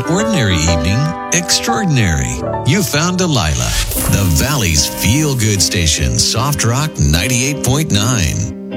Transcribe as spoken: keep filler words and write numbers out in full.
ordinary evening extraordinary. You found Delilah, the Valley's feel-good station, Soft Rock ninety-eight point nine.